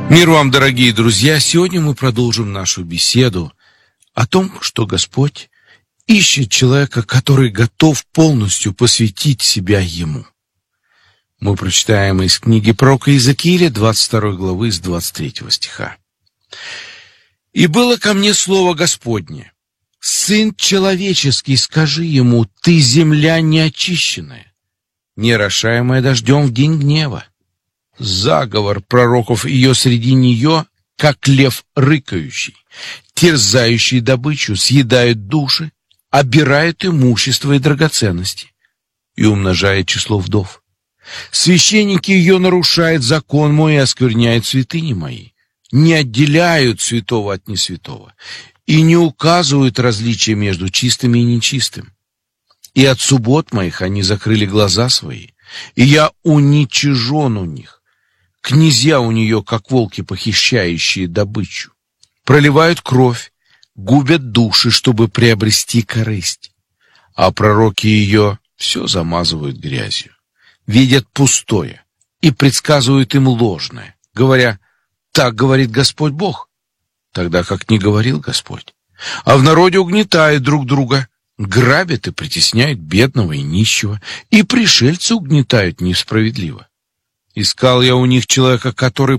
Мир вам, дорогие друзья! Сегодня мы продолжим нашу беседу о том, что Господь ищет человека, который готов полностью посвятить себя Ему. Мы прочитаем из книги пророка Иезекииля, 22 главы, с 23 стиха. «И было ко мне слово Господне: Сын человеческий, скажи ему, ты земля неочищенная, не орошаемая дождем в день гнева. Заговор пророков ее среди нее, как лев рыкающий, терзающий добычу, съедает души, обирает имущество и драгоценности и умножает число вдов. Священники ее нарушают закон мой и оскверняют святыни мои, не отделяют святого от несвятого и не указывают различия между чистым и нечистым. И от суббот моих они закрыли глаза свои, и я уничижен у них. Князья у нее, как волки, похищающие добычу, проливают кровь, губят души, чтобы приобрести корысть. А пророки ее все замазывают грязью, видят пустое и предсказывают им ложное, говоря: так говорит Господь Бог, тогда как не говорил Господь. А в народе угнетают друг друга, грабят и притесняют бедного и нищего, и пришельцы угнетают несправедливо. Искал я у них человека, который